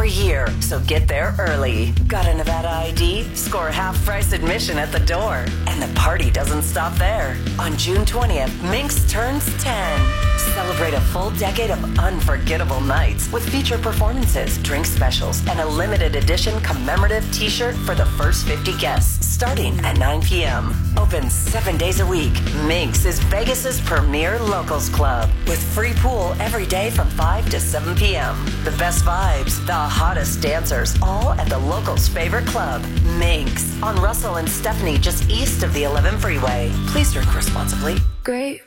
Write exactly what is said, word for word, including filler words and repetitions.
every year, so get there early. Got a Nevada I D? Score half-price admission at the door. And the party doesn't stop there. On June twentieth, Minx turns ten. Celebrate a full decade of unforgettable nights with feature performances, drink specials, and a limited edition commemorative t-shirt for the first fifty guests, starting at nine p.m. Open seven days a week, Minx is Vegas's premier locals club with free pool every day from five to seven p.m. The best vibes, the hottest dancers, all at the locals' favorite club, Minx, on Russell and Stephanie, just east of the eleven freeway. Please drink responsibly. Great